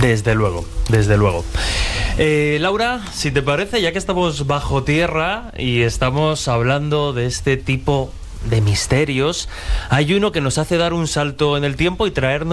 Desde luego, desde luego. Laura, si te parece, ya que estamos bajo tierra y estamos hablando de este tipo de misterios, hay uno que nos hace dar un salto en el tiempo y traernos